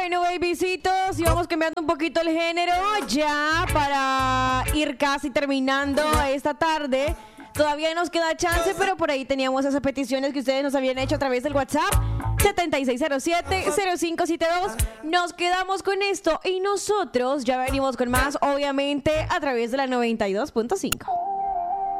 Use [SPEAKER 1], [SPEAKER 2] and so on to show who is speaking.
[SPEAKER 1] Bueno, babycitos, y vamos cambiando un poquito el género ya para ir casi terminando esta tarde. Todavía nos queda chance, pero por ahí teníamos esas peticiones que ustedes nos habían hecho a través del WhatsApp 7607-0572. Nos quedamos con esto y nosotros ya venimos con más, obviamente, a través de la 92.5.